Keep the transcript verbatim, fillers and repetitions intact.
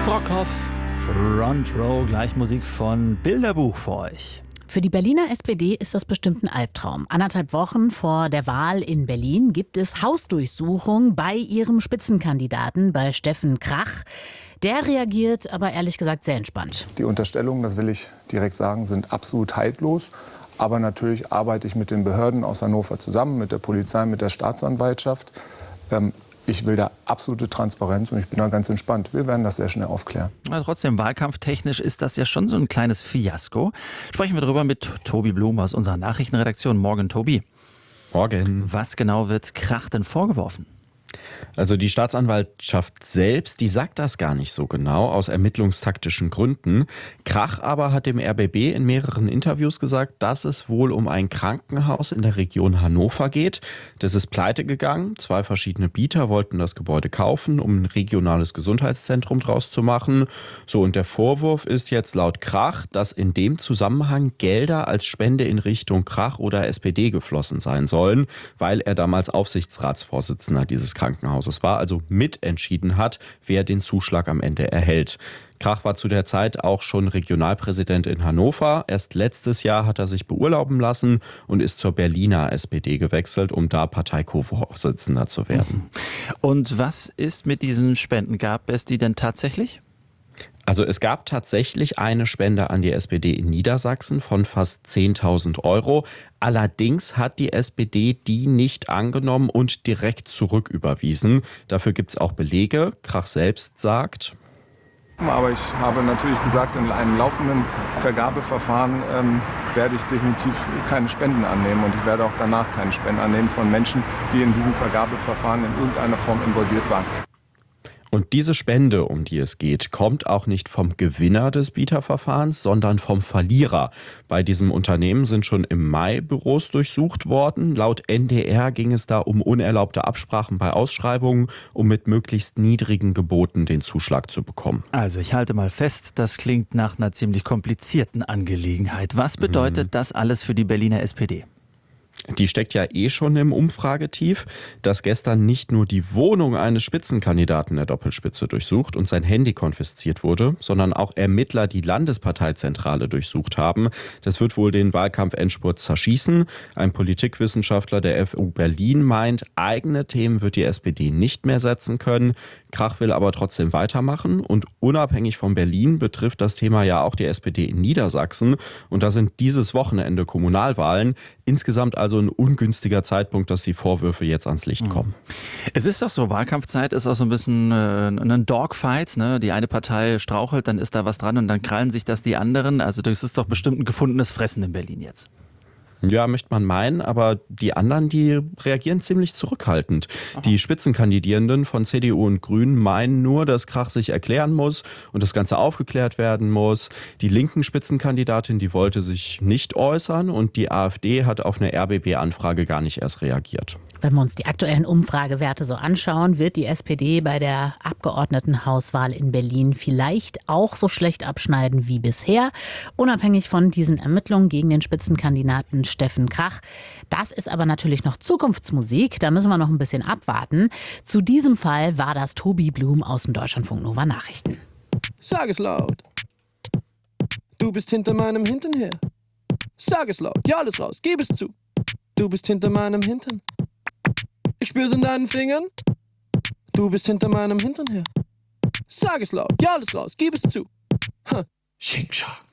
Brockhoff, Front Row, gleich Musik von Bilderbuch für euch. Für die Berliner S P D ist das bestimmt ein Albtraum. Anderthalb Wochen vor der Wahl in Berlin gibt es Hausdurchsuchung bei ihrem Spitzenkandidaten, bei Steffen Krach. Der reagiert aber ehrlich gesagt sehr entspannt. Die Unterstellungen, das will ich direkt sagen, sind absolut haltlos. Aber natürlich arbeite ich mit den Behörden aus Hannover zusammen, mit der Polizei, mit der Staatsanwaltschaft. Ähm, Ich will da absolute Transparenz und ich bin da ganz entspannt. Wir werden das sehr schnell aufklären. Aber trotzdem, wahlkampftechnisch ist das ja schon so ein kleines Fiasko. Sprechen wir darüber mit Tobi Blum aus unserer Nachrichtenredaktion. Morgen, Tobi. Morgen. Was genau wird Krach denn vorgeworfen? Also die Staatsanwaltschaft selbst, die sagt das gar nicht so genau, aus ermittlungstaktischen Gründen. Krach aber hat dem R B B in mehreren Interviews gesagt, dass es wohl um ein Krankenhaus in der Region Hannover geht. Das ist pleite gegangen. Zwei verschiedene Bieter wollten das Gebäude kaufen, um ein regionales Gesundheitszentrum draus zu machen. So, und der Vorwurf ist jetzt laut Krach, dass in dem Zusammenhang Gelder als Spende in Richtung Krach oder S P D geflossen sein sollen, weil er damals Aufsichtsratsvorsitzender dieses Krankenhauses war, also mitentschieden hat, wer den Zuschlag am Ende erhält. Krach war zu der Zeit auch schon Regionalpräsident in Hannover. Erst letztes Jahr hat er sich beurlauben lassen und ist zur Berliner S P D gewechselt, um da Parteivorsitzender zu werden. Und was ist mit diesen Spenden? Gab es die denn tatsächlich? Also es gab tatsächlich eine Spende an die S P D in Niedersachsen von fast zehntausend Euro. Allerdings hat die S P D die nicht angenommen und direkt zurücküberwiesen. Dafür gibt es auch Belege. Krach selbst sagt: Aber ich habe natürlich gesagt, in einem laufenden Vergabeverfahren ähm, werde ich definitiv keine Spenden annehmen. Und ich werde auch danach keine Spenden annehmen von Menschen, die in diesem Vergabeverfahren in irgendeiner Form involviert waren. Und diese Spende, um die es geht, kommt auch nicht vom Gewinner des Bieterverfahrens, sondern vom Verlierer. Bei diesem Unternehmen sind schon im Mai Büros durchsucht worden. Laut N D R ging es da um unerlaubte Absprachen bei Ausschreibungen, um mit möglichst niedrigen Geboten den Zuschlag zu bekommen. Also ich halte mal fest, das klingt nach einer ziemlich komplizierten Angelegenheit. Was bedeutet mhm. das alles für die Berliner S P D? Die steckt ja eh schon im Umfragetief, dass gestern nicht nur die Wohnung eines Spitzenkandidaten der Doppelspitze durchsucht und sein Handy konfisziert wurde, sondern auch Ermittler die Landesparteizentrale durchsucht haben. Das wird wohl den Wahlkampfendspurt zerschießen. Ein Politikwissenschaftler der F U Berlin meint, eigene Themen wird die S P D nicht mehr setzen können. Krach will aber trotzdem weitermachen und unabhängig von Berlin betrifft das Thema ja auch die S P D in Niedersachsen. Und da sind dieses Wochenende Kommunalwahlen. Insgesamt also ein ungünstiger Zeitpunkt, dass die Vorwürfe jetzt ans Licht kommen. Es ist doch so, Wahlkampfzeit ist auch so ein bisschen äh, ein Dogfight. Ne? Die eine Partei strauchelt, dann ist da was dran und dann krallen sich das die anderen. Also das ist doch bestimmt ein gefundenes Fressen in Berlin jetzt. Ja, möchte man meinen, aber die anderen, die reagieren ziemlich zurückhaltend. Aha. Die Spitzenkandidierenden von C D U und Grünen meinen nur, dass Krach sich erklären muss und das Ganze aufgeklärt werden muss. Die linken Spitzenkandidatin, die wollte sich nicht äußern und die AfD hat auf eine R B B-Anfrage gar nicht erst reagiert. Wenn wir uns die aktuellen Umfragewerte so anschauen, wird die S P D bei der Abgeordnetenhauswahl in Berlin vielleicht auch so schlecht abschneiden wie bisher. Unabhängig von diesen Ermittlungen gegen den Spitzenkandidaten Steffen Krach. Das ist aber natürlich noch Zukunftsmusik. Da müssen wir noch ein bisschen abwarten. Zu diesem Fall war das Tobi Blum aus den Deutschlandfunk Nova Nachrichten. Sag es laut. Du bist hinter meinem Hintern her. Sag es laut. Ja, alles raus. Gib es zu. Du bist hinter meinem Hintern. Ich spür's in deinen Fingern. Du bist hinter meinem Hintern her. Sag es laut. Ja, alles raus. Gib es zu. Huh. Shing Shang.